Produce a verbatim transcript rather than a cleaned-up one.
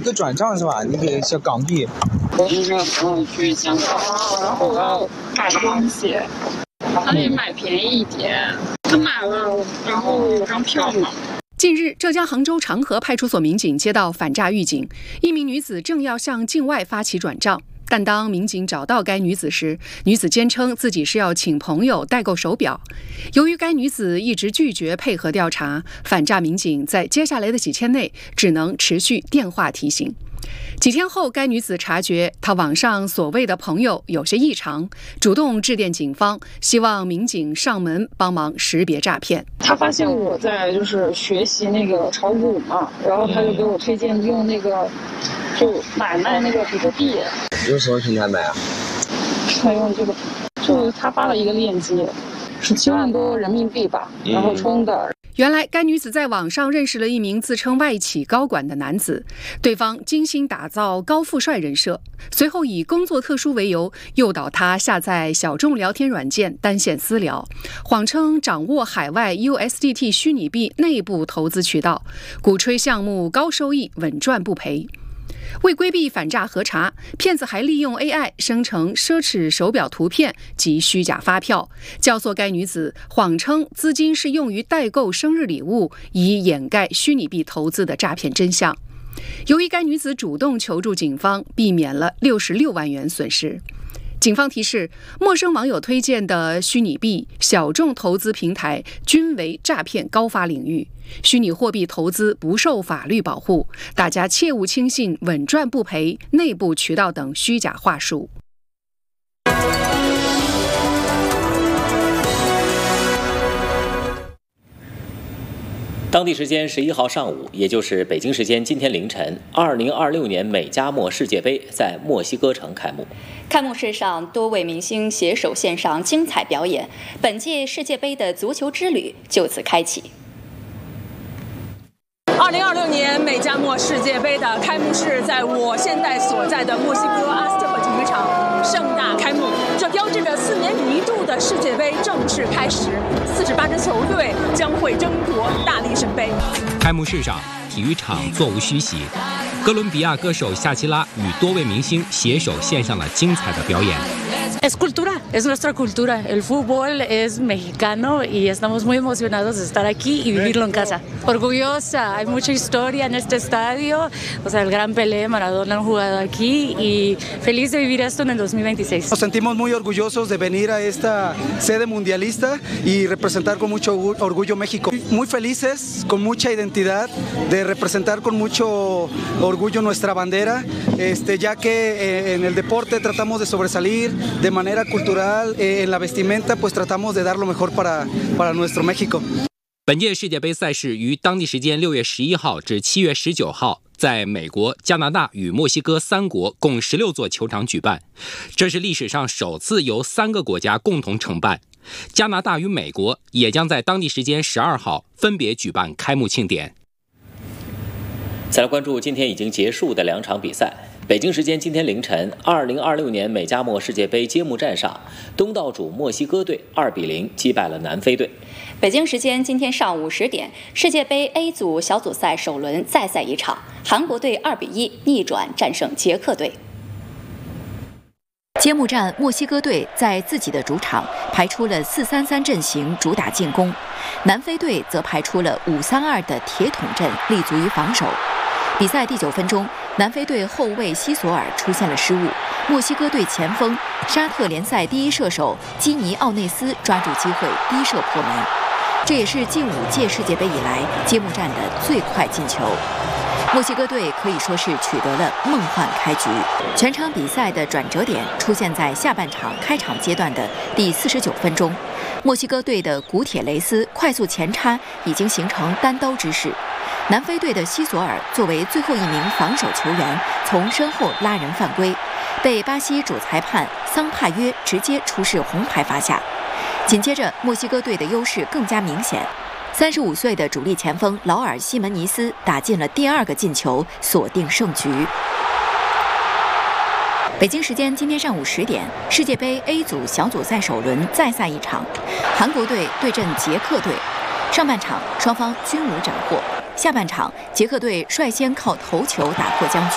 个转账是吧？你给小港币。 我是这个朋友去香港，然后我要买东西，他得买便宜一点。他买了，然后有张票嘛。 近日，浙江杭州长河派出所民警接到反诈预警，一名女子正要向境外发起转账。但当民警找到该女子时，女子坚称自己是要请朋友代购手表。由于该女子一直拒绝配合调查，反诈民警在接下来的几天内只能持续电话提醒。几天后，该女子察觉她网上所谓的朋友有些异常，主动致电警方，希望民警上门帮忙识别诈骗。 他发现我在就是学习那个炒股嘛，然后他就给我推荐用那个就买卖那个比特币。 用什么平台买啊？ 他用这个，就他发了一个链接，十七万多人民币吧，然后充的。 原来该女子在网上认识了一名自称外企高管的男子，对方精心打造高富帅人设，随后以工作特殊为由诱导他下载小众聊天软件单线私聊，谎称掌握海外 U S D T 虚拟币内部投资渠道，鼓吹项目高收益稳赚不赔。为规避反诈核查，骗子还利用 A I 生成奢侈手表图片及虚假发票，教唆该女子谎称资金是用于代购生日礼物，以掩盖虚拟币投资的诈骗真相。由于该女子主动求助警方，避免了六十六万元损失。警方提示，陌生网友推荐的虚拟币、小众投资平台均为诈骗高发领域，虚拟货币投资不受法律保护，大家切勿轻信稳赚不赔、内部渠道等虚假话术。 当地时间十一号上午，也就是北京时间今天凌晨，二零二六年美加墨世界杯在墨西哥城开幕。 开幕式上，多位明星携手献上精彩表演，本届世界杯的足球之旅就此开启。 二零二六年美加墨世界杯的开幕式在我现在所在的墨西哥阿斯特克体育场盛大开幕，这标志着四年一度的世界杯正式开始，四十八支球队将会争夺大力神杯。 开幕式上，体育场座无虚席，哥伦比亚歌手夏奇拉与多位明星携手献上了精彩的表演。 Es cultura, es nuestra cultura. El fútbol es mexicano y estamos muy emocionados de estar aquí y vivirlo en casa. Orgullosa, hay mucha historia en este estadio. O sea, el gran Pelé, Maradona han jugado aquí y feliz de vivir esto en el dos mil veintiséis. Nos sentimos muy orgullosos de venir a esta sede mundialista y representar con mucho orgullo México. Muy felices, con mucha identidad, de representar con mucho orgullo nuestra bandera, este, ya que eh, en el deporte tratamos de sobresalir, de manera cultural, eh, en la vestimenta, pues tratamos de dar lo mejor para, para nuestro México. 本届世界杯赛事于当地时间六月十一号至七月十九号，在美国、加拿大与墨西哥三国共十六座球场举办，这是历史上首次由三个国家共同承办。加拿大与美国也将在当地时间十二号分别举办开幕庆典。 再来关注今天已经结束的两场比赛。北京时间今天凌晨，二零二六年美加墨世界杯揭幕战上，东道主墨西哥队二比零击败了南非队。 北京时间今天上午十点，世界杯 A 组小组赛首轮再赛一场，韩国队二比一逆转战胜捷克队。 揭幕战，墨西哥队在自己的主场排出了四三三阵型，主打进攻；南非队则排出了五三二的铁桶阵，立足于防守。比赛第九分钟，南非队后卫西索尔出现了失误，墨西哥队前锋沙特联赛第一射手基尼奥内斯抓住机会低射破门，这也是近五届世界杯以来揭幕战的最快进球。墨西哥队可以说是取得了梦幻开局。全场比赛的转折点出现在下半场开场阶段的第四十九分钟，墨西哥队的古铁雷斯快速前插，已经形成单刀之势。南非队的西索尔作为最后一名防守球员，从身后拉人犯规，被巴西主裁判桑帕约直接出示红牌罚下。紧接着，墨西哥队的优势更加明显。三十五岁的主力前锋劳尔·西门尼斯打进了第二个进球，锁定胜局。北京时间今天上午十点，世界杯 A 组小组赛首轮再赛一场，韩国队对阵捷克队。上半场双方均无斩获，下半场捷克队率先靠头球打破僵局。